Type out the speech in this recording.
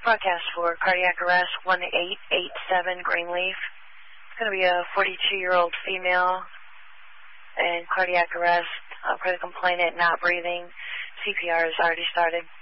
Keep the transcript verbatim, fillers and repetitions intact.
Broadcast for cardiac arrest one eight eight seven Greenleaf. It's going to be a forty-two-year-old female and cardiac arrest uh, for the complainant not breathing. C P R has already started.